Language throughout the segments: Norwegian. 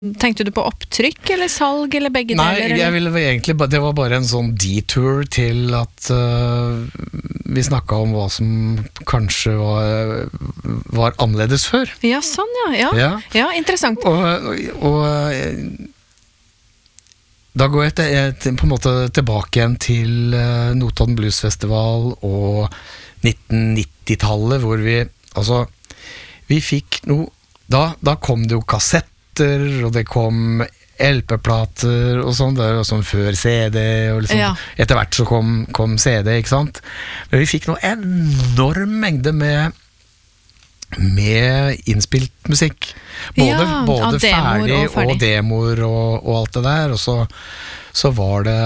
Tenkte du på opptrykk eller salg eller begge deler? Nei, eller? jeg ville egentlig, det var bare en sånn detour til at vi snakket om hva som kanskje var annerledes før. Ja, sånn ja. Ja, interessant. Og da går jeg på en måte tilbake igjen til Notodden Blues Festival og 1990-tallet, hvor vi fikk noe, da kom det jo kassetter, og det kom LP-plater og sånn, det var sånn før CD, og liksom, etter hvert så kom CD, ikke sant? Men vi fikk noe enorm mengde med innspilt musikk. Både ferdig og demoer og alt det der, og så var det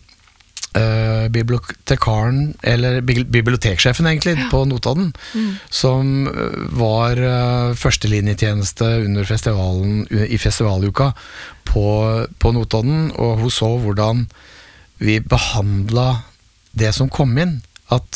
bibliotekaren, eller biblioteksjefen egentlig, på Notodden, som var førstelinjetjeneste under festivalen, i festivaluka på Notodden, og hun så hvordan vi behandlet det som kom inn, at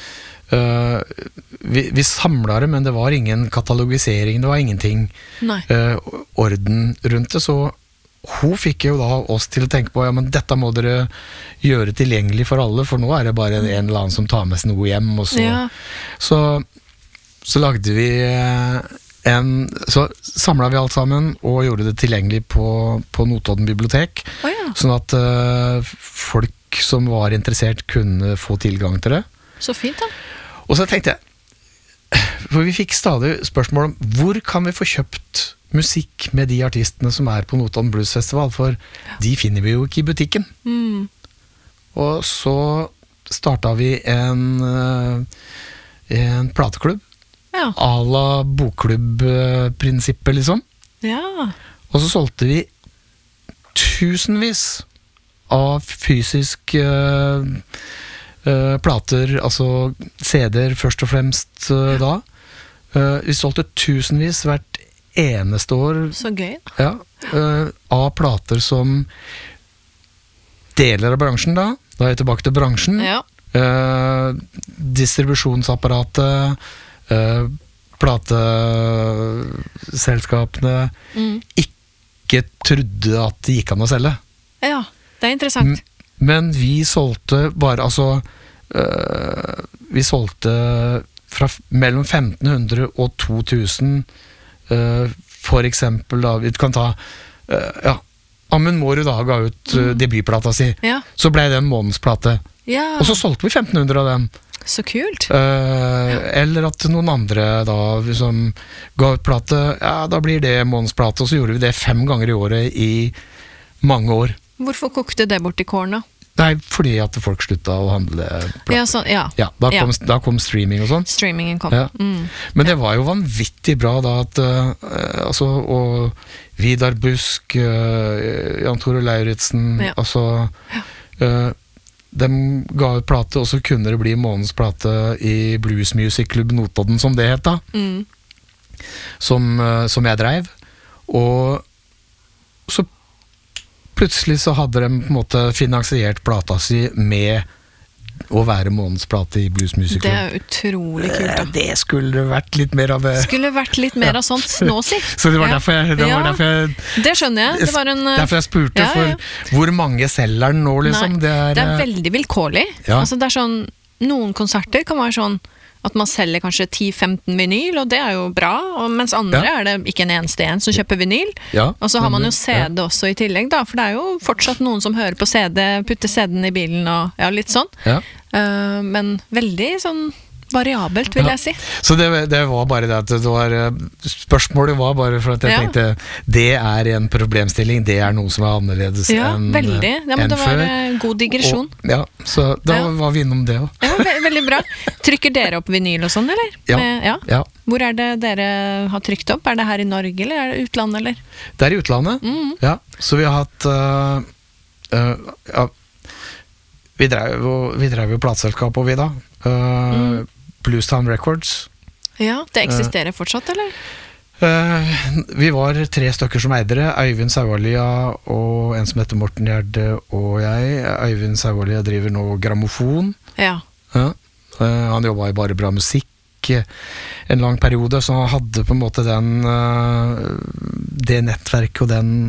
vi samlet det, men det var ingen katalogisering, det var ingenting orden rundt det, så hun fikk jo da oss til å tenke på, ja, men dette må dere gjøre tilgjengelig for alle, for nå er det bare en eller annen som tar med seg noe hjem, og så lagde vi så samlet vi alt sammen og gjorde det tilgjengelig på Notodden bibliotek, sånn at folk som var interessert kunne få tilgang til det. Så fint da. Og så tenkte jeg, for vi fikk stadig spørsmål om hvor kan vi få kjøpt musikk med de artistene som er på Notodden Blues Festival, for de finner vi jo ikke i butikken. Og så startet vi en plateklubb, à la bokklubb-prinsippet liksom. Og så solgte vi tusenvis av fysisk plater, altså CD-er først og fremst da. Vi solgte tusenvis hvert eneste år. Så gøy. Ja, av plater som deler av bransjen da er jeg tilbake til bransjen. Distribusjonsapparatet, plateselskapene ikke trodde at det gikk an å selge. Ja, det er interessant. Men vi solgte bare, vi solgte fra mellom 1500 og 2000, for eksempel da, vi kan ta Amund Mårud da ga ut debutplata si, så ble det en månedsplate, og så solgte vi 1500 av den. Så kult. Eller at noen andre da som ga ut plate, da blir det månedsplate, og så gjorde vi det 5 ganger i året i mange år. Hvorfor kokte det bort i kåren da? Nei, fordi at folk sluttet å handle plater. Da kom streaming og sånn. Streamingen kom. Men det var jo vanvittig bra da at og Vidar Busk, Jan Tore Lauritsen, de ga ut plate, og så kunne det bli månedsplate i Blues Music Club Notodden, som det het da, som jeg drev, og så plutselig så hadde de på en måte finansiert plata si med å være månedsplate i Blues Music Club. Det er utrolig kult da. Det skulle vært litt mer av det. Skulle vært litt mer av sånt nå, si. Så det var derfor jeg det skjønner jeg. Det var derfor jeg spurte for hvor mange selger den nå, liksom. Nei, det er veldig vilkårlig. Altså det er sånn, noen konserter kan være sånn at man selger kanskje 10-15 vinyl, og det er jo bra, og mens andre er det ikke en eneste en som kjøper vinyl. Og så har man jo CD også i tillegg da, for det er jo fortsatt noen som hører på CD, putter CD-en i bilen og litt sånn. Men veldig sånn variabelt, vil jeg si. Så det var bare det at spørsmålet var bare for at jeg tenkte det er en problemstilling, det er noe som er annerledes enn før. Veldig. Men det var god digresjon. Så da var vi innom det også. Veldig bra. Trykker dere opp vinyl og sånn, eller? Ja. Hvor er det dere har trykt opp? Er det her i Norge, eller er det utlandet, eller? Det er i utlandet, Så vi har hatt vi drev jo plateselskap og vi da Bluestown Records. Ja, det eksisterer fortsatt, eller? Vi var 3 stykker som eide det. Øyvind Saualia og en som heter Morten Gjerde og jeg. Øyvind Saualia driver nå grammofon. Han jobber i Bare Bra Musikk gikk en lang periode, så hadde på en måte det nettverket og den